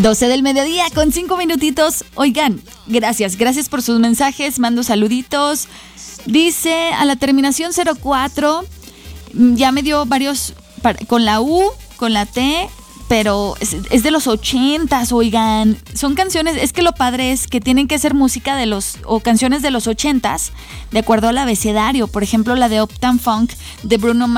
12 del mediodía con 5 minutitos. Oigan, gracias por sus mensajes. Mando saluditos. Dice a la terminación 04, ya me dio varios con la U, con la T, pero es de los 80s, oigan. Son canciones, es que lo padre es que tienen que ser música o canciones de los 80s, de acuerdo al abecedario. Por ejemplo, la de Uptown Funk de Bruno